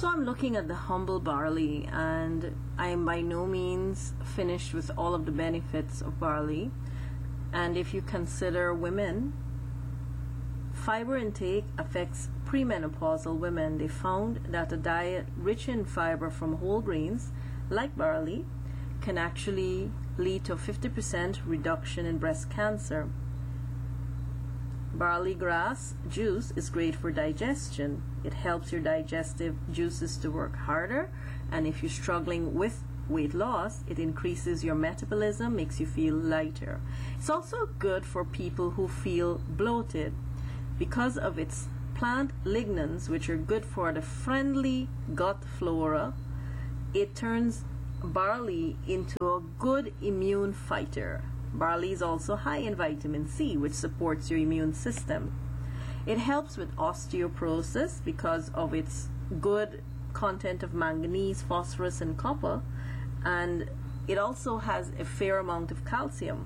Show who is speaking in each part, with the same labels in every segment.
Speaker 1: So I'm looking at the humble barley, and I am by no means finished with all of the benefits of barley. And if you consider women, fiber intake affects premenopausal women. They found that a diet rich in fiber from whole grains, like barley, can actually lead to a 50% reduction in breast cancer. Barley grass juice is great for digestion. It helps your digestive juices to work harder, and if you're struggling with weight loss, it increases your metabolism, makes you feel lighter. It's also good for people who feel bloated because of its plant lignans, which are good for the friendly gut flora. It turns barley into a good immune fighter. Barley is also high in vitamin C, which supports your immune system. It helps with osteoporosis because of its good content of manganese, phosphorus, and copper, and it also has a fair amount of calcium.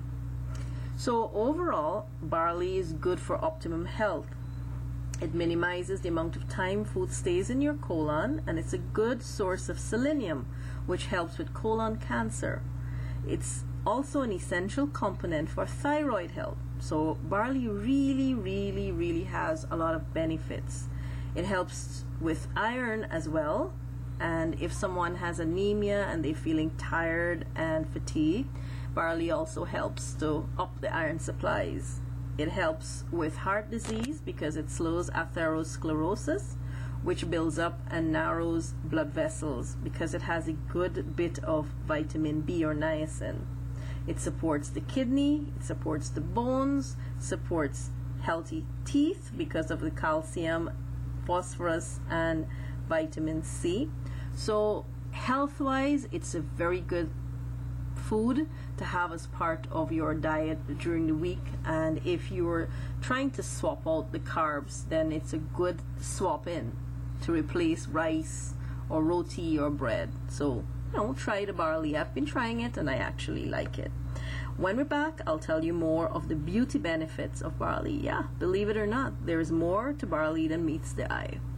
Speaker 1: So overall, barley is good for optimum health. It minimizes the amount of time food stays in your colon, and it's a good source of selenium, which helps with colon cancer. It's also an essential component for thyroid health. So barley really has a lot of benefits. It helps with iron as well, and if someone has anemia and they're feeling tired and fatigued, barley also helps to up the iron supplies. It helps with heart disease because it slows atherosclerosis, which builds up and narrows blood vessels because it has a good bit of vitamin B or niacin. It supports the kidney, it supports the bones, supports healthy teeth because of the calcium, phosphorus, and vitamin C. So health-wise, it's a very good food to have as part of your diet during the week. And if you're trying to swap out the carbs, then it's a good swap in to replace rice or roti or bread. So try the barley. I've been trying it and I actually like it. When we're back, I'll tell you more of the beauty benefits of barley. Yeah, believe it or not, there's more to barley than meets the eye.